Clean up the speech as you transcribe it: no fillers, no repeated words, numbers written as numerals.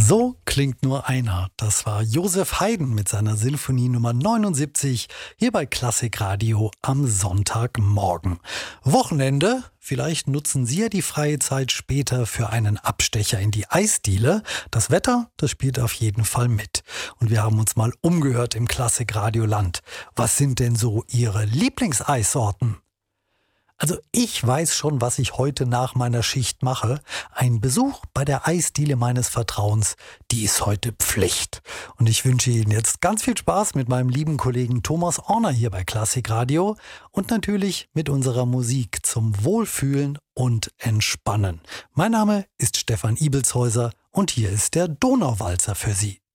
So klingt nur einer. Das war Josef Haydn mit seiner Sinfonie Nummer 79 hier bei Klassikradio am Sonntagmorgen. Wochenende? Vielleicht nutzen Sie ja die freie Zeit später für einen Abstecher in die Eisdiele. Das Wetter, das spielt auf jeden Fall mit. Und wir haben uns mal umgehört im Klassikradioland. Was sind denn so Ihre Lieblingseissorten? Also ich weiß schon, was ich heute nach meiner Schicht mache. Ein Besuch bei der Eisdiele meines Vertrauens, die ist heute Pflicht. Und ich wünsche Ihnen jetzt ganz viel Spaß mit meinem lieben Kollegen Thomas Orner hier bei Klassikradio und natürlich mit unserer Musik zum Wohlfühlen und Entspannen. Mein Name ist Stefan Ibelshäuser und hier ist der Donauwalzer für Sie.